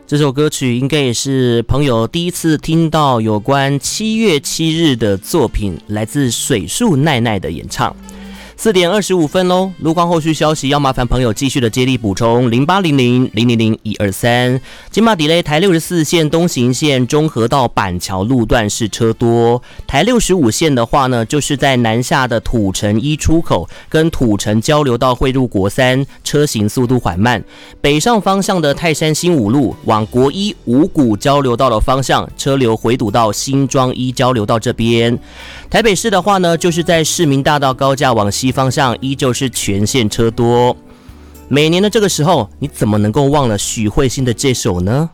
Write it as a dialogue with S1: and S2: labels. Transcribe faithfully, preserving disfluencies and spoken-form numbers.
S1: 这首歌曲应该也是朋友第一次听到有关七月七日的作品，来自水树奈奈的演唱。四点二十五分喽，路况后续消息要麻烦朋友继续的接力补充零八零零零零零一二三。金马底雷台六十四线东行线中和到板桥路段是车多，台六十五线的话呢，就是在南下的土城一出口跟土城交流道汇入国三，车行速度缓慢。北上方向的泰山新五路往国一五股交流道的方向，车流回堵到新庄一交流道这边。台北市的话呢，就是在市民大道高架往西方向依旧是全线车多。每年的这个时候，你怎么能够忘了许慧欣的这首呢？